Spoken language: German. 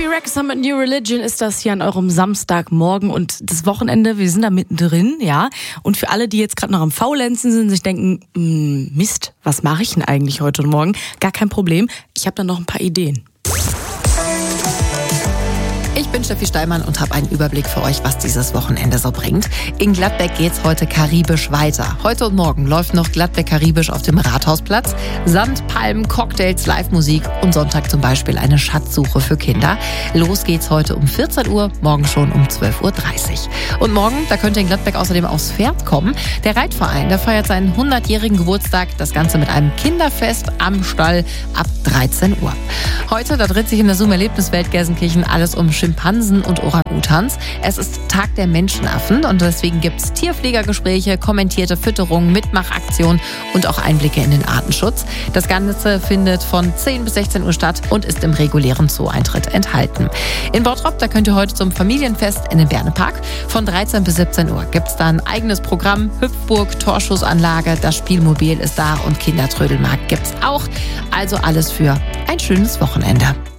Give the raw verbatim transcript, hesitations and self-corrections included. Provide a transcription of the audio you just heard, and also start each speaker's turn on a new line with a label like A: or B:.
A: Rex mit New Religion ist das hier an eurem Samstagmorgen und das Wochenende, wir sind da mittendrin, ja. Und für alle, die jetzt gerade noch am Faulenzen sind, sich denken, Mist, was mache ich denn eigentlich heute und morgen? Gar kein Problem, ich habe da noch ein paar Ideen.
B: Ich bin Steffi Steinmann und habe einen Überblick für euch, was dieses Wochenende so bringt. In Gladbeck geht's heute karibisch weiter. Heute und morgen läuft noch Gladbeck karibisch auf dem Rathausplatz. Sand, Palmen, Cocktails, Live-Musik und Sonntag zum Beispiel eine Schatzsuche für Kinder. Los geht's heute um vierzehn Uhr, morgen schon um zwölf Uhr dreißig. Und morgen, da könnt ihr in Gladbeck außerdem aufs Pferd kommen. Der Reitverein, der feiert seinen hundertjährigen Geburtstag. Das Ganze mit einem Kinderfest am Stall ab dreizehn Uhr. Heute, da dreht sich in der Zoom-Erlebniswelt Gelsenkirchen alles um Schimpansen und Orang-Utans. Es ist Tag der Menschenaffen und deswegen gibt's Tierpflegergespräche, kommentierte Fütterungen, Mitmachaktionen und auch Einblicke in den Artenschutz. Das Ganze findet von zehn bis sechzehn Uhr statt und ist im regulären Zoo-Eintritt enthalten. In Bottrop, da könnt ihr heute zum Familienfest in den Bernepark. Von dreizehn bis siebzehn Uhr gibt's da ein eigenes Programm, Hüpfburg, Torschussanlage, das Spielmobil ist da und Kindertrödelmarkt gibt's auch. Also alles für ein schönes Wochenende.